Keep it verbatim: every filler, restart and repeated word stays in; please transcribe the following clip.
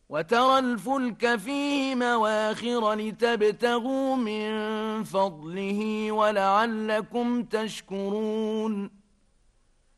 وترى الفلك فيه مواخر لتبتغوا من فضله ولعلكم تشكرون